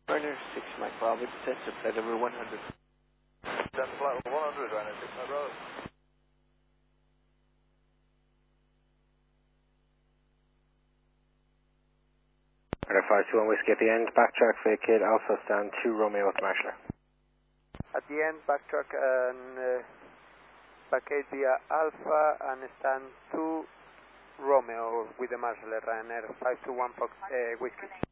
Ryanair 6 Mike Bravo, descent to flight level 100. Descent to flight level 100, Ryanair 6 Mike Bravo. Ryanair 521 Whiskey at the end, backtrack, vacate, Alpha, stand 2 Romeo with Marshaller. At the end, backtrack and vacate via Alpha and stand 2 Romeo with the Marshaller, Ryanair 521 Fox Whiskey.